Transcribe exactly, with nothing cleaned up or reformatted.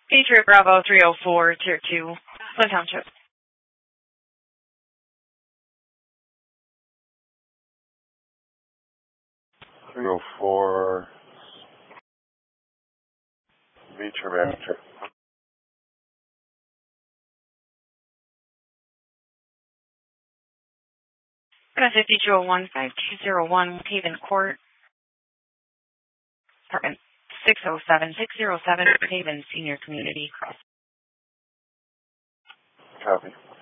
Patriot Bravo three oh four, Tier two, Flint Township. three oh four, meet your manager. fifty two oh one, five two oh one, Haven Court. Apartment six oh seven, six oh seven, Haven Senior Community Cross. Copy.